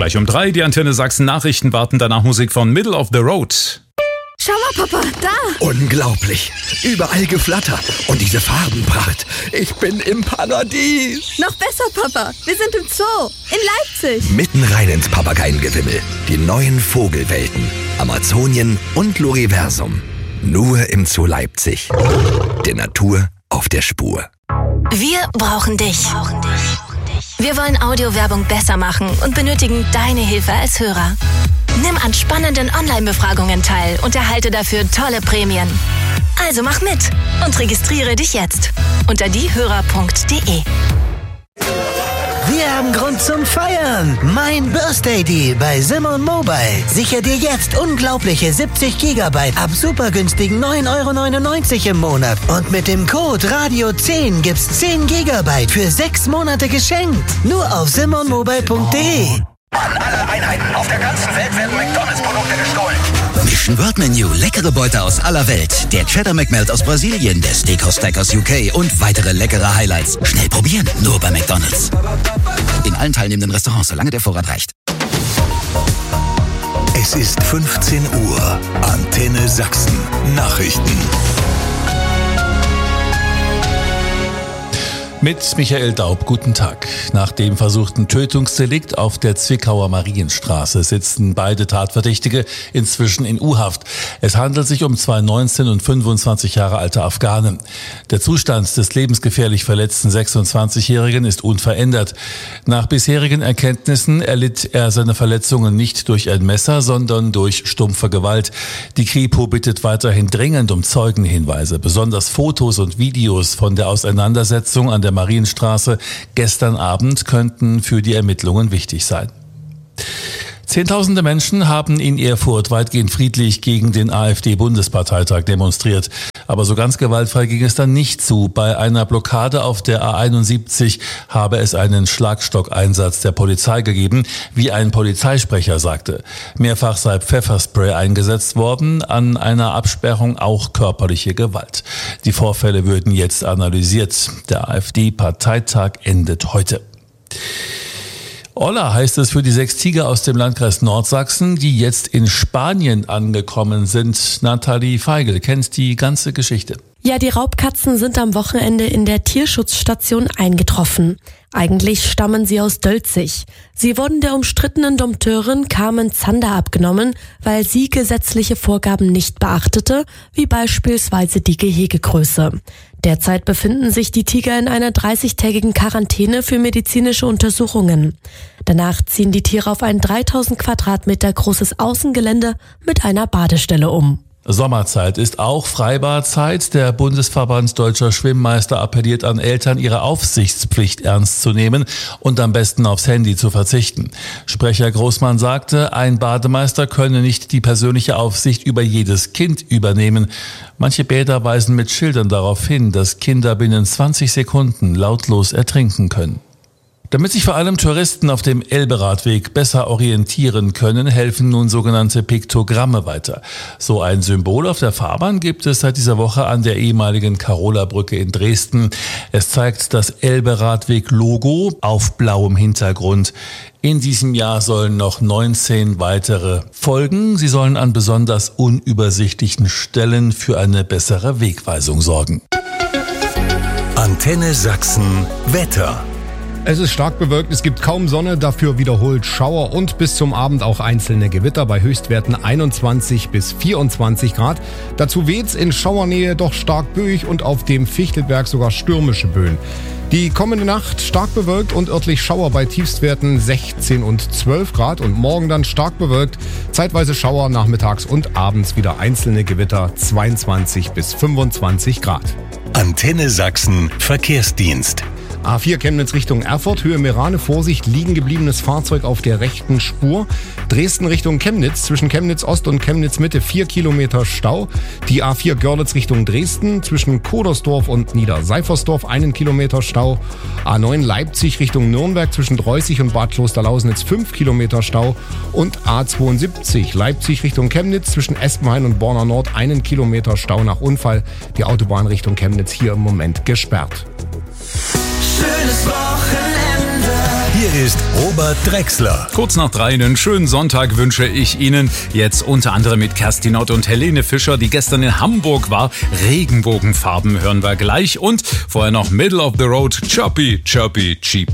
Gleich um 3 die Antenne Sachsen Nachrichten, warten danach Musik von Middle of the Road. Schau mal, Papa, da! Unglaublich. Überall Geflatter. Und diese Farbenpracht. Ich bin im Paradies. Noch besser, Papa. Wir sind im Zoo. In Leipzig. Mitten rein ins Papageiengewimmel. Die neuen Vogelwelten. Amazonien und Loriversum. Nur im Zoo Leipzig. Der Natur auf der Spur. Wir brauchen dich. Wir wollen Audiowerbung besser machen und benötigen deine Hilfe als Hörer. Nimm an spannenden Online-Befragungen teil und erhalte dafür tolle Prämien. Also mach mit und registriere dich jetzt unter diehörer.de. Wir haben Grund zum Feiern. Mein Birthday Deal bei Simon Mobile. Sichere dir jetzt unglaubliche 70 GB ab super günstigen 9,99 € im Monat. Und mit dem Code Radio10 gibt's 10 GB für 6 Monate geschenkt. Nur auf simonmobile.de. An alle Einheiten auf der ganzen Welt werden McDonalds-Produkte gestohlen. Mission World Menu, leckere Beute aus aller Welt. Der Cheddar McMelt aus Brasilien, der Steakhouse Stack aus UK und weitere leckere Highlights. Schnell probieren, nur bei McDonalds. In allen teilnehmenden Restaurants, solange der Vorrat reicht. Es ist 15 Uhr. Antenne Sachsen. Nachrichten. Mit Michael Daub, guten Tag. Nach dem versuchten Tötungsdelikt auf der Zwickauer Marienstraße sitzen beide Tatverdächtige inzwischen in U-Haft. Es handelt sich um zwei 19 und 25 Jahre alte Afghanen. Der Zustand des lebensgefährlich verletzten 26-Jährigen ist unverändert. Nach bisherigen Erkenntnissen erlitt er seine Verletzungen nicht durch ein Messer, sondern durch stumpfe Gewalt. Die Kripo bittet weiterhin dringend um Zeugenhinweise, besonders Fotos und Videos von der Auseinandersetzung an der Marienstraße gestern Abend könnten für die Ermittlungen wichtig sein. Zehntausende Menschen haben in Erfurt weitgehend friedlich gegen den AfD-Bundesparteitag demonstriert. Aber so ganz gewaltfrei ging es dann nicht zu. Bei einer Blockade auf der A71 habe es einen Schlagstockeinsatz der Polizei gegeben, wie ein Polizeisprecher sagte. Mehrfach sei Pfefferspray eingesetzt worden, an einer Absperrung auch körperliche Gewalt. Die Vorfälle würden jetzt analysiert. Der AfD-Parteitag endet heute. Olla heißt es für die 6 Tiger aus dem Landkreis Nordsachsen, die jetzt in Spanien angekommen sind. Nathalie Feigl kennt die ganze Geschichte. Ja, die Raubkatzen sind am Wochenende in der Tierschutzstation eingetroffen. Eigentlich stammen sie aus Dölzig. Sie wurden der umstrittenen Dompteurin Carmen Zander abgenommen, weil sie gesetzliche Vorgaben nicht beachtete, wie beispielsweise die Gehegegröße. Derzeit befinden sich die Tiger in einer 30-tägigen Quarantäne für medizinische Untersuchungen. Danach ziehen die Tiere auf ein 3000 Quadratmeter großes Außengelände mit einer Badestelle um. Sommerzeit ist auch Freibadzeit. Der Bundesverband Deutscher Schwimmmeister appelliert an Eltern, ihre Aufsichtspflicht ernst zu nehmen und am besten aufs Handy zu verzichten. Sprecher Großmann sagte, ein Bademeister könne nicht die persönliche Aufsicht über jedes Kind übernehmen. Manche Bäder weisen mit Schildern darauf hin, dass Kinder binnen 20 Sekunden lautlos ertrinken können. Damit sich vor allem Touristen auf dem Elberadweg besser orientieren können, helfen nun sogenannte Piktogramme weiter. So ein Symbol auf der Fahrbahn gibt es seit dieser Woche an der ehemaligen Karola-Brücke in Dresden. Es zeigt das Elberadweg-Logo auf blauem Hintergrund. In diesem Jahr sollen noch 19 weitere folgen. Sie sollen an besonders unübersichtlichen Stellen für eine bessere Wegweisung sorgen. Antenne Sachsen Wetter. Es ist stark bewölkt, es gibt kaum Sonne, dafür wiederholt Schauer und bis zum Abend auch einzelne Gewitter bei Höchstwerten 21 bis 24 Grad. Dazu weht's in Schauernähe doch stark böig und auf dem Fichtelberg sogar stürmische Böen. Die kommende Nacht stark bewölkt und örtlich Schauer bei Tiefstwerten 16 und 12 Grad und morgen dann stark bewölkt, zeitweise Schauer nachmittags und abends wieder einzelne Gewitter 22 bis 25 Grad. Antenne Sachsen Verkehrsdienst. A4 Chemnitz Richtung Erfurt, Höhe Merane, Vorsicht, liegen gebliebenes Fahrzeug auf der rechten Spur. Dresden Richtung Chemnitz, zwischen Chemnitz Ost und Chemnitz Mitte 4 Kilometer Stau. Die A4 Görlitz Richtung Dresden, zwischen Kodersdorf und Niederseifersdorf 1 Kilometer Stau. A9 Leipzig Richtung Nürnberg, zwischen Dreußig und Bad Klosterlausnitz 5 Kilometer Stau. Und A72 Leipzig Richtung Chemnitz, zwischen Espenhain und Borna Nord 1 Kilometer Stau nach Unfall. Die Autobahn Richtung Chemnitz hier im Moment gesperrt. Schönes Wochenende. Hier ist Robert Drexler. Kurz nach 3 einen schönen Sonntag wünsche ich Ihnen. Jetzt unter anderem mit Kerstin Ott und Helene Fischer, die gestern in Hamburg war. Regenbogenfarben hören wir gleich. Und vorher noch Middle of the Road, Chirpy, Chirpy, Cheap.